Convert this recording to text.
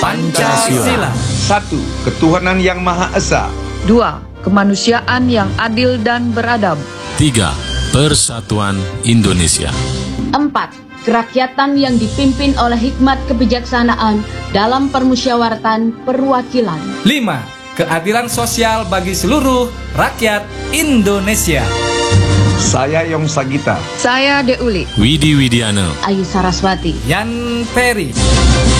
Pancasila. 1. Ketuhanan Yang Maha Esa. 2. Kemanusiaan yang adil dan beradab. 3. Persatuan Indonesia. 4. Kerakyatan yang dipimpin oleh hikmat kebijaksanaan dalam permusyawaratan perwakilan. 5. Keadilan sosial bagi seluruh rakyat Indonesia. Saya Yong Sagita. Saya Deuli. Widi Widiana. Ayu Saraswati. Yan Peri.